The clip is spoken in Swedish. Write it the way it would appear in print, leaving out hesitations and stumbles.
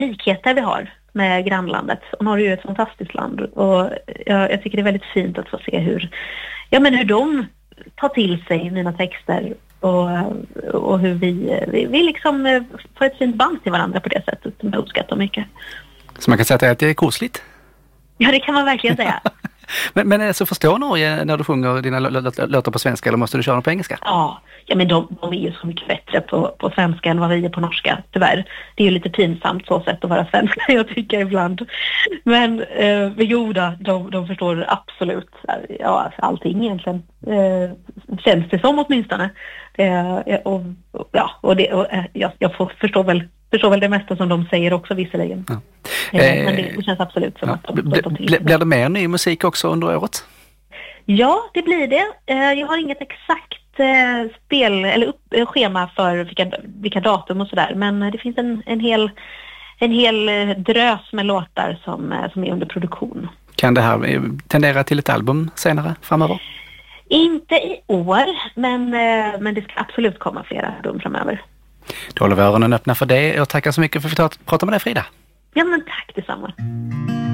likheter vi har med grannlandet. Och Norge är ju ett fantastiskt land. Och jag tycker det är väldigt fint att få se hur de tar till sig mina texter och hur vi liksom får ett fint band till varandra på det sättet som jag uppskattar mycket. Så man kan säga att det är kosligt? Ja, det kan man verkligen säga. men alltså, förstår Norge när du sjunger dina låtar på svenska, eller måste du köra dem på engelska? Ja, men de är ju så mycket bättre på svenska än vad vi är på norska, tyvärr. Det är ju lite pinsamt så sätt att vara svenska, jag tycker ibland. Men de förstår absolut allting egentligen. Känns det som åtminstone. Jag förstår väl det mesta som de säger också visserligen. Ja. Men det känns absolut som att de blir det mer ny musik också under året? Ja, det blir det. Jag har inget exakt spel eller schema för vilka datum och sådär, men det finns en hel drös med låtar som är under produktion. Kan det här tendera till ett album senare framöver? Inte i år, men det ska absolut komma flera album framöver. Då håller vi öronen öppna för det. Jag tackar så mycket för att vi prata med dig, Frida. Ja, men tack detsamma.